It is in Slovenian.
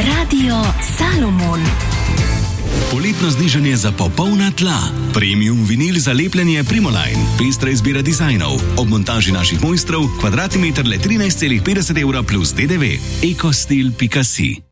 Radio Salomon. Poletno znižanje za popolna tla. Premium vinil za lepljenje Primoline. Pestra izbira dizajnov. Ob montaži naših mojstrov kvadratni meter le 13,50 € plus DDV. Ekostil.si